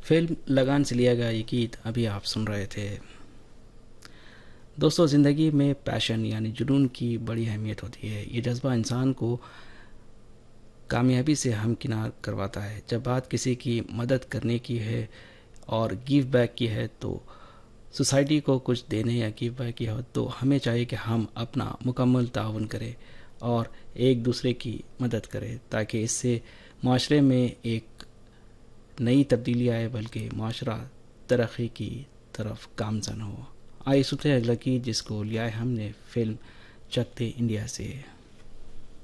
Film लगान से लिया गया ये गीत अभी आप सुन रहे थे। दोस्तों, ज़िंदगी में पैशन यानी जुनून की बड़ी अहमियत होती है। ये जज्बा इंसान को कामयाबी से हमकिनार करवाता है। जब बात किसी की मदद करने की है और गिव बैक की है, तो सोसाइटी को कुछ देने या गिव बैक की हो, तो हमें चाहिए कि हम अपना मुकम्मल ताउन करें और एक दूसरे की मदद करें, ताकि इससे माशरे में एक नई तब्दीली आए, बल्कि माशरा तरक्की की तरफ गामजन हो। आइए सुनते हैं अगला गीत, जिसको लिया है हमने फिल्म चक दे इंडिया से।